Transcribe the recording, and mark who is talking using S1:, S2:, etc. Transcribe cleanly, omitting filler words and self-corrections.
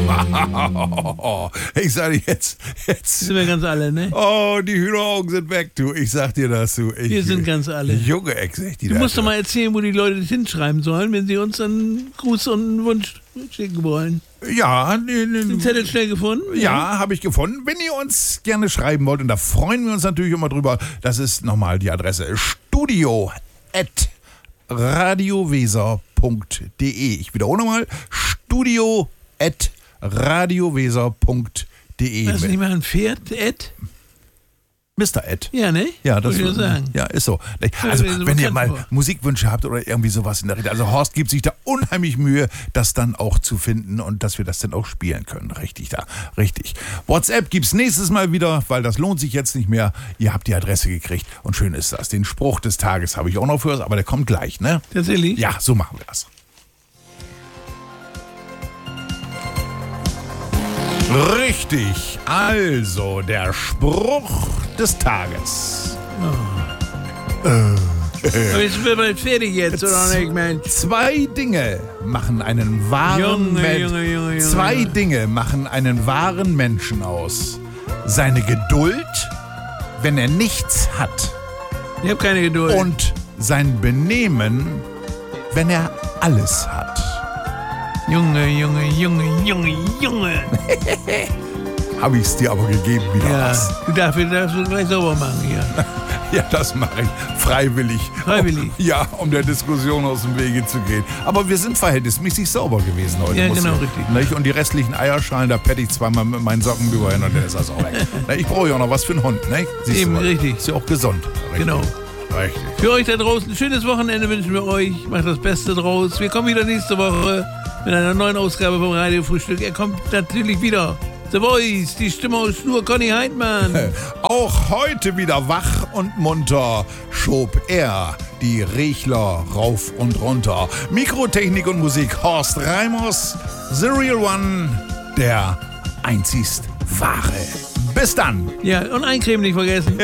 S1: Ich sage jetzt.
S2: Sind wir ganz alle, ne?
S1: Oh, die Hühneraugen sind weg, du. Ich sag dir das, du.
S2: Wir sind ganz alle.
S1: Junge Ex, echt.
S2: Du musst doch mal erzählen, wo die Leute das hinschreiben sollen, wenn sie uns einen Gruß und einen Wunsch schicken wollen.
S1: Ja,
S2: Den Zettel schnell gefunden?
S1: Ja, habe ich gefunden. Wenn ihr uns gerne schreiben wollt, und da freuen wir uns natürlich immer drüber, das ist nochmal die Adresse studio@radioweser.de. Ich wiederhole nochmal, studio@radioweser.de.
S2: Hast du nicht mal ein Pferd, Ed?
S1: Mr. Ed.
S2: Ja, ne?
S1: Ja, das
S2: würde ich sagen.
S1: Ja, ist so. Also,
S2: Ja,
S1: wenn ihr
S2: bekannt
S1: mal
S2: vor.
S1: Musikwünsche habt oder irgendwie sowas in der Richtung. Also, Horst gibt sich da unheimlich Mühe, das dann auch zu finden und dass wir das dann auch spielen können. Richtig. WhatsApp gibt's nächstes Mal wieder, weil das lohnt sich jetzt nicht mehr. Ihr habt die Adresse gekriegt und schön ist das. Den Spruch des Tages habe ich auch noch für euch, aber der kommt gleich, ne?
S2: Tatsächlich?
S1: Ja, so machen wir das. Richtig. Also, der Spruch des Tages.
S2: Aber jetzt sind wir bald fertig jetzt, oder nicht, Mensch?
S1: Zwei Dinge machen einen wahren
S2: Junge.
S1: Zwei Dinge machen einen wahren Menschen aus. Seine Geduld, wenn er nichts hat,
S2: Ich hab keine Geduld.
S1: und sein Benehmen, wenn er alles hat.
S2: Junge.
S1: Habe ich es dir aber gegeben wieder
S2: Ja,
S1: was.
S2: du darfst gleich sauber machen hier.
S1: Ja, das mache ich freiwillig.
S2: Freiwillig?
S1: Ja, um der Diskussion aus dem Wege zu gehen. Aber wir sind verhältnismäßig sauber gewesen heute.
S2: Ja,
S1: muss
S2: genau,
S1: ich-
S2: richtig.
S1: Nicht? Und die restlichen Eierschalen, da pette ich zweimal mit meinen Socken drüber hin und dann ist das auch weg. Na, ich brauche ja auch noch was für einen Hund. Ne? Siehst
S2: Eben,
S1: du mal.
S2: richtig.
S1: Ist ja auch gesund. Richtig.
S2: Genau.
S1: Richtig.
S2: Für euch da draußen ein schönes Wochenende wünschen wir euch. Macht das Beste draus. Wir kommen wieder nächste Woche mit einer neuen Ausgabe vom Radiofrühstück. Er kommt natürlich wieder. The Voice, die Stimme aus Schnur, Conny Heidmann.
S1: Auch heute wieder wach und munter schob er die Rechler rauf und runter. Mikrotechnik und Musik Horst Reimers, The Real One, der einzigst wahre. Bis dann.
S2: Ja, und eincremen nicht vergessen.